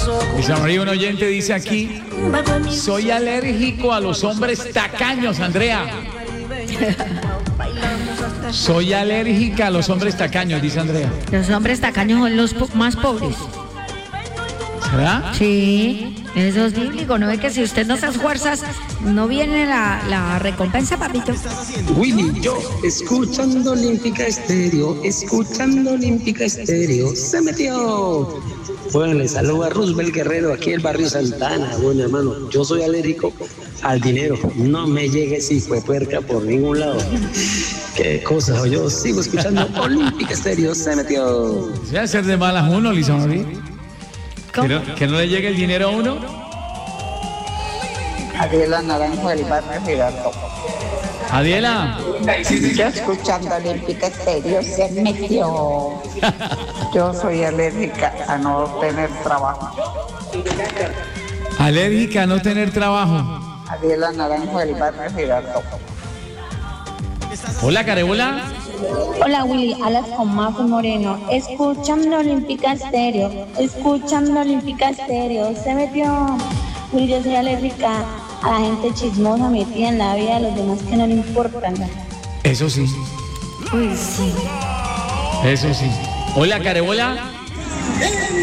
Luis María, un oyente dice aquí: soy alérgico a los hombres tacaños, Andrea. Soy alérgica a los hombres tacaños, dice Andrea. Los hombres tacaños son los más pobres. ¿Será? Sí, eso es bíblico. ¿No ve que si usted no se esfuerza, no viene la recompensa, papito? Willy, yo, escuchando Olímpica Estéreo, se metió. Bueno, le saluda a Roosevelt Guerrero, aquí el barrio Santana. Bueno, hermano, yo soy alérgico al dinero. No me llegue si fue puerca por ningún lado. Qué cosa, yo sigo escuchando Olímpica Estéreo, se metió. ¿Se va a hacer de malas uno, Lisa María? ¿Que no le llegue el dinero a uno? Adiela Naranjo del barrio Girardot. Adiela. Yo escuchando Olímpica Estéreo se metió. Yo soy alérgica a no tener trabajo. Alérgica a no tener trabajo. Adiela Naranjo del barrio Girardot. Hola, Carebola. Hola Willy, hablas con Mafe Moreno, escuchando Olímpica Estéreo, se metió. Willy, yo soy alérgica a la gente chismosa metida en la vida de los demás que no le importan. Eso sí. Uy, sí. Eso sí. Hola, Carebola.